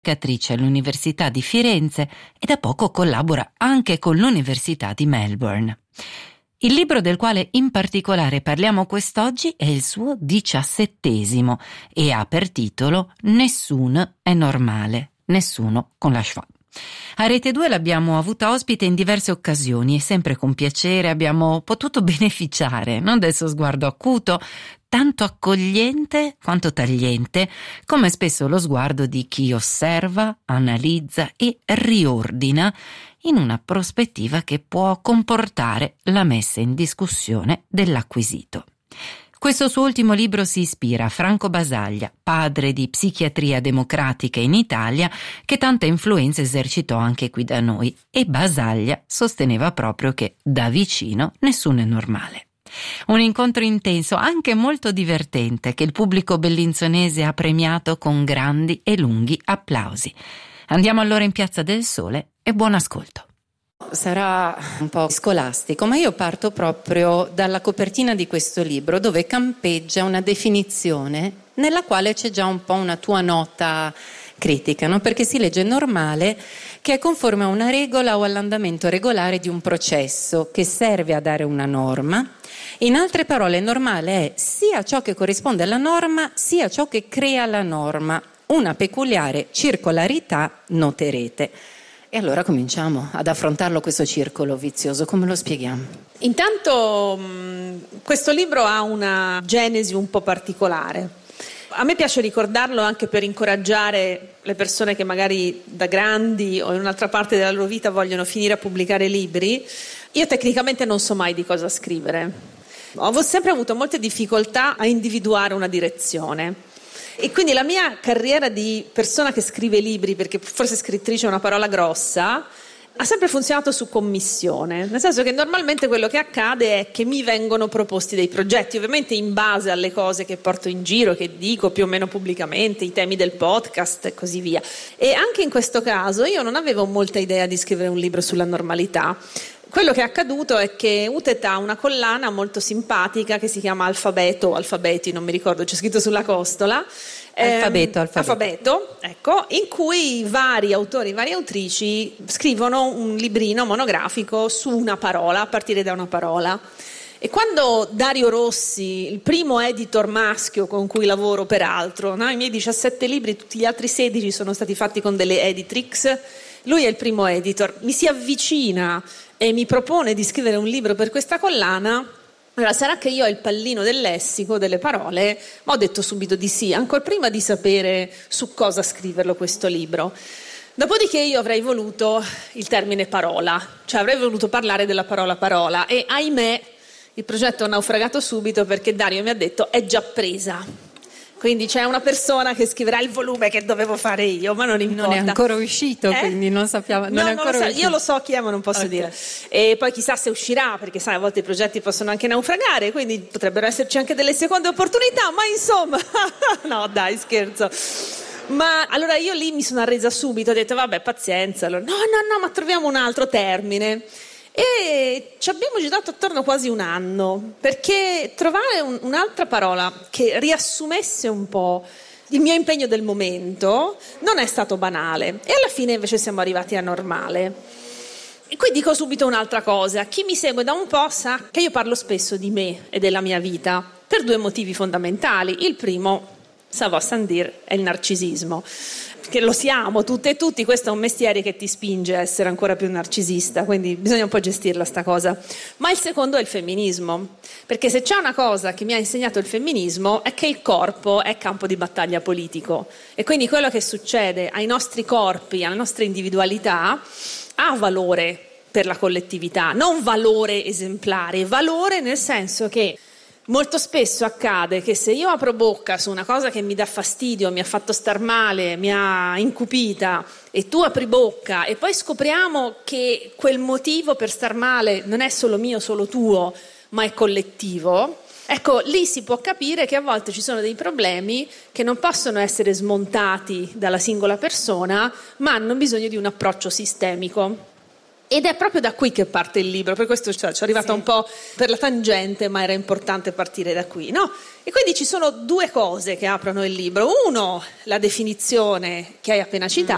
ricercatrice all'Università di Firenze e da poco collabora anche con l'Università di Melbourne. Il libro del quale in particolare parliamo quest'oggi è il suo 17° e ha per titolo Nessun è normale, nessuno con la schwa. A Rete 2 l'abbiamo avuta ospite in diverse occasioni e sempre con piacere abbiamo potuto beneficiare, non del suo sguardo acuto, tanto accogliente quanto tagliente, come spesso lo sguardo di chi osserva, analizza e riordina in una prospettiva che può comportare la messa in discussione dell'acquisito. Questo suo ultimo libro si ispira a Franco Basaglia, padre di psichiatria democratica in Italia, che tanta influenza esercitò anche qui da noi, e Basaglia sosteneva proprio che da vicino nessuno è normale. Un incontro intenso, anche molto divertente, che il pubblico bellinzonese ha premiato con grandi e lunghi applausi. Andiamo allora in Piazza del Sole e buon ascolto. Sarà un po' scolastico, ma io parto proprio dalla copertina di questo libro, dove campeggia una definizione nella quale c'è già un po' una tua nota critica, no? Perché si legge normale, che è conforme a una regola o all'andamento regolare di un processo che serve a dare una norma. In altre parole, normale è sia ciò che corrisponde alla norma, sia ciò che crea la norma. Una peculiare circolarità noterete. E allora cominciamo ad affrontarlo questo circolo vizioso, come lo spieghiamo? Intanto questo libro ha una genesi un po' particolare. A me piace ricordarlo anche per incoraggiare le persone che magari da grandi o in un'altra parte della loro vita vogliono finire a pubblicare libri. Io tecnicamente non so mai di cosa scrivere. Ho sempre avuto molte difficoltà a individuare una direzione. E quindi la mia carriera di persona che scrive libri, perché forse scrittrice è una parola grossa, ha sempre funzionato su commissione, nel senso che normalmente quello che accade è che mi vengono proposti dei progetti, ovviamente in base alle cose che porto in giro, che dico più o meno pubblicamente, i temi del podcast e così via. E anche in questo caso io non avevo molta idea di scrivere un libro sulla normalità. Quello che è accaduto è che Utet ha una collana molto simpatica che si chiama Alfabeto o Alfabeti, non mi ricordo, c'è scritto sulla costola. Alfabeto, ecco, in cui vari autori, varie autrici scrivono un librino monografico su una parola, a partire da una parola. E quando Dario Rossi, il primo editor maschio con cui lavoro peraltro, no? I miei 17 libri, tutti gli altri 16 sono stati fatti con delle editrix, lui è il primo editor, mi si avvicina e mi propone di scrivere un libro per questa collana. Allora, sarà che io ho il pallino del lessico, delle parole, ma ho detto subito di sì, ancora prima di sapere su cosa scriverlo questo libro. Dopodiché io avrei voluto il termine parola, cioè avrei voluto parlare della parola e ahimè il progetto è naufragato subito perché Dario mi ha detto è già presa. Quindi c'è una persona che scriverà il volume che dovevo fare io, ma non importa. Non è ancora uscito, quindi non sappiamo. Non è ancora uscito. Io lo so chi è, ma non posso dire. E poi chissà se uscirà, perché sai, a volte i progetti possono anche naufragare, quindi potrebbero esserci anche delle seconde opportunità, ma insomma, no dai, scherzo. Ma allora io lì mi sono arresa subito, ho detto vabbè, pazienza. Allora, no, ma troviamo un altro termine. E ci abbiamo girato attorno quasi un anno, perché trovare un'altra parola che riassumesse un po' il mio impegno del momento non è stato banale, e alla fine invece siamo arrivati a normale. E qui dico subito un'altra cosa: chi mi segue da un po' sa che io parlo spesso di me e della mia vita per 2 motivi fondamentali. Il primo, ça va sans dire, è il narcisismo, che lo siamo tutte e tutti, questo è un mestiere che ti spinge a essere ancora più narcisista, quindi bisogna un po' gestirla sta cosa. Ma il secondo è il femminismo, perché se c'è una cosa che mi ha insegnato il femminismo è che il corpo è campo di battaglia politico, e quindi quello che succede ai nostri corpi, alla nostra individualità, ha valore per la collettività, non valore esemplare, valore nel senso che molto spesso accade che se io apro bocca su una cosa che mi dà fastidio, mi ha fatto star male, mi ha incupita, e tu apri bocca e poi scopriamo che quel motivo per star male non è solo mio, solo tuo, ma è collettivo, ecco, lì si può capire che a volte ci sono dei problemi che non possono essere smontati dalla singola persona, ma hanno bisogno di un approccio sistemico. Ed è proprio da qui che parte il libro, per questo ci è arrivata un po' per la tangente, ma era importante partire da qui, no? E quindi ci sono 2 cose che aprono il libro. Uno, la definizione che hai appena citato,